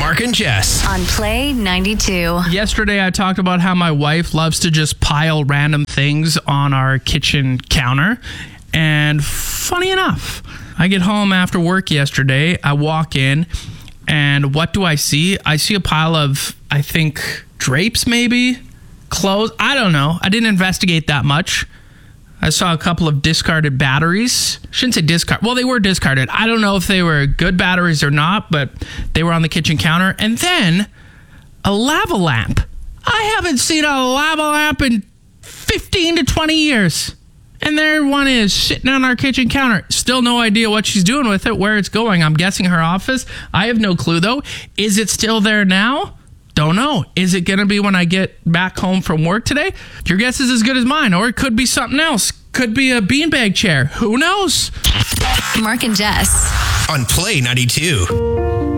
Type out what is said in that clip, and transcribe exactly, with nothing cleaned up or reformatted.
Mark and Jess on Play ninety-two. Yesterday, I talked about how my wife loves to just pile random things on our kitchen counter. And funny enough, I get home after work yesterday. I walk in, and what do I see? I see a pile of, I think, drapes maybe? Clothes? I don't know. I didn't investigate that much. I saw a couple of discarded batteries. Shouldn't say discard. Well, they were discarded. I don't know if they were good batteries or not, but they were on the kitchen counter. And then a lava lamp. I haven't seen a lava lamp in fifteen to twenty years. And there one is sitting on our kitchen counter. Still no idea what she's doing with it, where it's going. I'm guessing her office. I have no clue, though. Is it still there now? Don't know. Is it going to be when I get back home from work today? Your guess is as good as mine. Or it could be something else. Could be a beanbag chair. Who knows? Mark and Jess on Play ninety-two.